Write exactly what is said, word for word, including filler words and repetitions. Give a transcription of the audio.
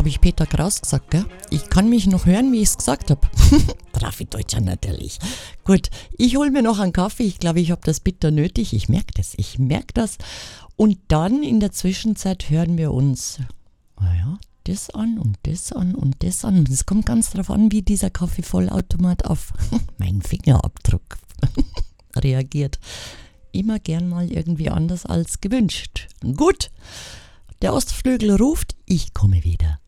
habe ich Peter Kraus gesagt, gell? Ich kann mich noch hören, wie ich es gesagt habe. Traffi-Deutscher natürlich. Gut, ich hole mir noch einen Kaffee. Ich glaube, ich habe das bitter nötig. Ich merke das, ich merke das. Und dann in der Zwischenzeit hören wir uns, naja, das an und das an und das an. Und es kommt ganz drauf an, wie dieser Kaffeevollautomat auf meinen Fingerabdruck reagiert. Immer gern mal irgendwie anders als gewünscht. Gut, der Ostflügel ruft, ich komme wieder.